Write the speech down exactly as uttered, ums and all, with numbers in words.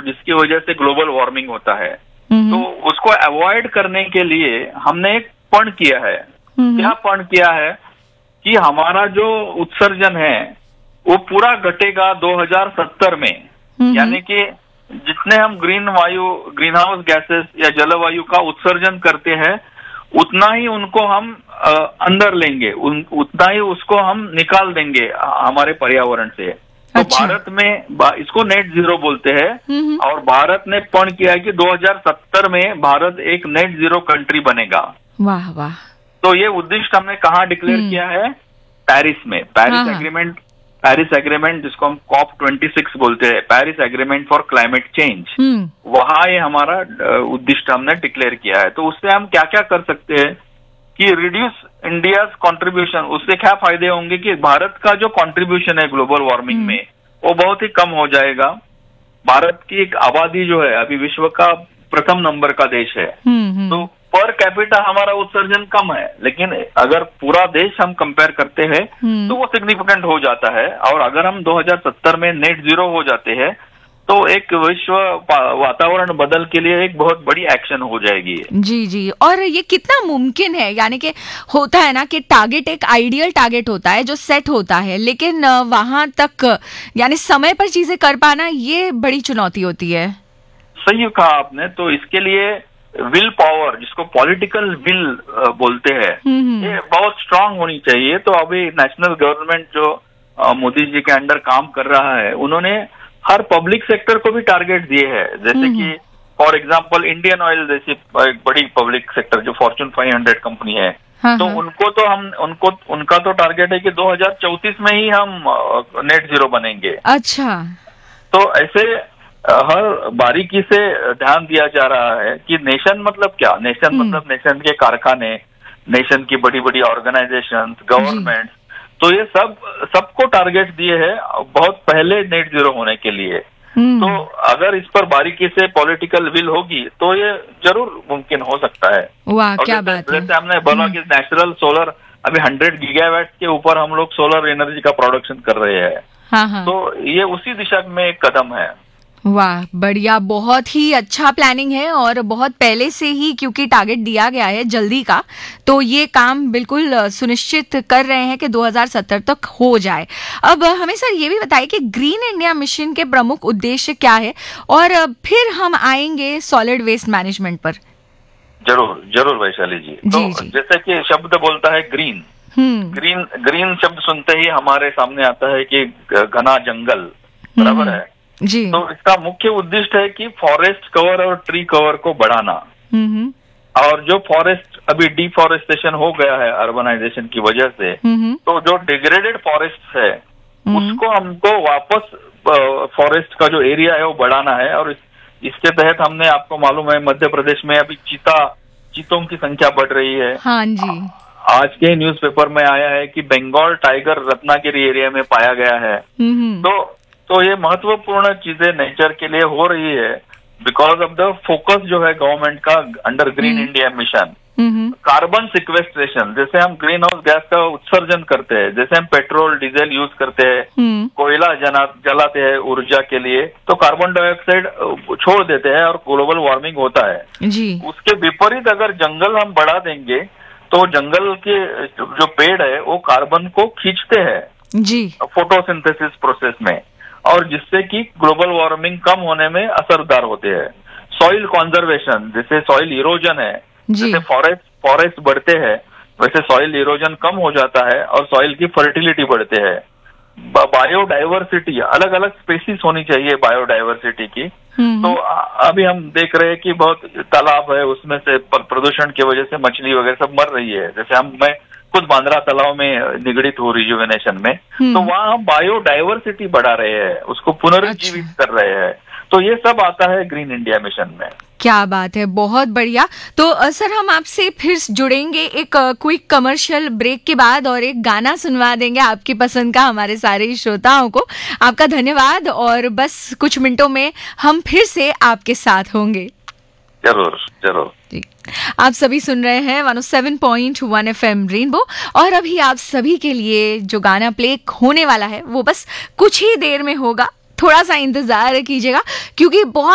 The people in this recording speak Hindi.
जिसकी वजह से ग्लोबल वार्मिंग होता है। तो उसको अवॉइड करने के लिए हमने एक पण किया है। क्या पण किया है कि हमारा जो उत्सर्जन है वो पूरा घटेगा दो हज़ार सत्तर में, यानी कि जितने हम ग्रीन वायु ग्रीन हाउस गैसेस या जलवायु का उत्सर्जन करते हैं उतना ही उनको हम आ, अंदर लेंगे, उन, उतना ही उसको हम निकाल देंगे हमारे पर्यावरण से। तो अच्छा। भारत में इसको नेट जीरो बोलते हैं और भारत ने पण किया है कि दो हज़ार सत्तर में भारत एक नेट जीरो कंट्री बनेगा। वाह वाह। तो ये उद्दिष्ट हमने कहाँ डिक्लेयर किया है? पेरिस में। पेरिस एग्रीमेंट, पेरिस एग्रीमेंट जिसको हम कॉप छब्बीस बोलते हैं, Paris agreement for climate change, वहां ये हमारा उद्दिष्ट हमने डिक्लेयर किया है। तो उससे हम क्या क्या कर सकते हैं कि रिड्यूस इंडियाज कंट्रीब्यूशन। उससे क्या फायदे होंगे कि भारत का जो कंट्रीब्यूशन है ग्लोबल वार्मिंग में वो बहुत ही कम हो जाएगा। भारत की एक आबादी जो है अभी विश्व का प्रथम नंबर का देश है, तो पर कैपिटा हमारा उत्सर्जन कम है, लेकिन अगर पूरा देश हम कंपेयर करते हैं तो वो सिग्निफिकेंट हो जाता है। और अगर हम दो हज़ार सत्तर में नेट जीरो हो जाते हैं तो एक विश्व वातावरण बदल के लिए एक बहुत बड़ी एक्शन हो जाएगी। जी जी। और ये कितना मुमकिन है, यानी कि होता है ना कि टारगेट एक आइडियल टारगेट होता है जो सेट होता है, लेकिन वहां तक यानी समय पर चीजें कर पाना ये बड़ी चुनौती होती है। सही कहा आपने। तो इसके लिए विल पावर, जिसको पॉलिटिकल विल बोलते हैं, ये बहुत स्ट्रांग होनी चाहिए। तो अभी नेशनल गवर्नमेंट जो मोदी जी के अंडर काम कर रहा है, उन्होंने हर पब्लिक सेक्टर को भी टारगेट दिए हैं। जैसे कि फॉर एग्जांपल इंडियन ऑयल जैसी एक बड़ी पब्लिक सेक्टर जो फॉर्च्यून पाँच सौ कंपनी है, हाँ, तो हाँ. उनको तो हम उनको उनका तो टारगेट है कि दो हज़ार चौंतीस में ही हम नेट जीरो बनेंगे। अच्छा। तो ऐसे हर बारीकी से ध्यान दिया जा रहा है कि नेशन मतलब क्या? नेशन मतलब नेशन के कारखाने, नेशन की बड़ी बड़ी ऑर्गेनाइजेशन, गवर्नमेंट, तो ये सब सबको टारगेट दिए हैं बहुत पहले नेट जीरो होने के लिए। तो अगर इस पर बारीकी से पॉलिटिकल विल होगी तो ये जरूर मुमकिन हो सकता है। वाह, क्या बात है। जैसे हमने बोला कि नेचुरल सोलर अभी हंड्रेड गीगावाट के ऊपर हम लोग सोलर एनर्जी का प्रोडक्शन कर रहे हैं। हाँ हाँ। तो ये उसी दिशा में एक कदम है। वाह, बढ़िया। बहुत ही अच्छा प्लानिंग है और बहुत पहले से ही क्योंकि टारगेट दिया गया है जल्दी का, तो ये काम बिल्कुल सुनिश्चित कर रहे हैं कि दो हज़ार सत्तर तक हो जाए। अब हमें सर ये भी बताइए कि ग्रीन इंडिया मिशन के प्रमुख उद्देश्य क्या है, और फिर हम आएंगे सॉलिड वेस्ट मैनेजमेंट पर। जरूर जरूर वैशाली जी। जी, तो जी। जैसे कि शब्द बोलता है ग्रीन, ग्रीन ग्रीन शब्द सुनते ही हमारे सामने आता है कि घना जंगल, बराबर है जी। तो इसका मुख्य उद्देश्य है कि फॉरेस्ट कवर और ट्री कवर को बढ़ाना। और जो फॉरेस्ट अभी डिफॉरेस्टेशन हो गया है अर्बनाइजेशन की वजह से, तो जो डिग्रेडेड फॉरेस्ट है उसको हमको वापस फॉरेस्ट का जो एरिया है वो बढ़ाना है। और इस, इसके तहत हमने, आपको मालूम है, मध्य प्रदेश में अभी चीता चीतों की संख्या बढ़ रही है। हाँ जी। आज के न्यूज़पेपर में आया है कि बंगाल टाइगर रत्नागिरी एरिया में पाया गया है। तो तो ये महत्वपूर्ण चीजें नेचर के लिए हो रही है बिकॉज ऑफ द फोकस जो है गवर्नमेंट का under green India mission. Carbon sequestration, जैसे हम ग्रीन हाउस गैस का उत्सर्जन करते हैं, जैसे हम पेट्रोल डीजल यूज करते हैं, कोयला जना जलाते हैं ऊर्जा के लिए, तो कार्बन डाइऑक्साइड छोड़ देते हैं और ग्लोबल वार्मिंग होता है जी। उसके विपरीत अगर जंगल हम बढ़ा देंगे तो जंगल के जो पेड़ है वो कार्बन को खींचते हैं जी फोटोसिंथेसिस प्रोसेस में, और जिससे कि ग्लोबल वार्मिंग कम होने में असरदार होते हैं। सॉइल कंजर्वेशन, जैसे सॉइल इरोजन है, जैसे फॉरेस्ट फॉरेस्ट बढ़ते हैं वैसे सॉइल इरोजन कम हो जाता है और सॉइल की फर्टिलिटी बढ़ते हैं। बायोडाइवर्सिटी, अलग अलग स्पेसीज होनी चाहिए बायोडाइवर्सिटी की। तो अभी हम देख रहे हैं कि बहुत तालाब है उसमें से प्रदूषण की वजह से मछली वगैरह सब मर रही है। जैसे हम मैं खुद बांद्रा तालाब में निगड़ित हो रिजुवेनेशन में, तो वहाँ हम बायोडाइवर्सिटी बढ़ा रहे हैं, उसको पुनरुज्जीवित अच्छा। कर रहे हैं। तो ये सब आता है ग्रीन इंडिया मिशन में। क्या बात है, बहुत बढ़िया। तो सर हम आपसे फिर जुड़ेंगे एक क्विक कमर्शियल ब्रेक के बाद और एक गाना सुनवा देंगे आपकी पसंद का हमारे सारे श्रोताओं को। आपका धन्यवाद, और बस कुछ मिनटों में हम फिर से आपके साथ होंगे। जरूर जरूर जी। आप सभी सुन रहे हैं one O seven point one F M rainbow, और अभी आप सभी के लिए जो गाना प्ले होने वाला है वो बस कुछ ही देर में होगा। थोड़ा सा इंतजार कीजिएगा क्योंकि बहुत